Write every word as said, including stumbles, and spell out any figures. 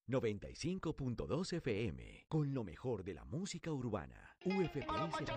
noventa y cinco punto dos F M, con lo mejor de la música urbana. U F P S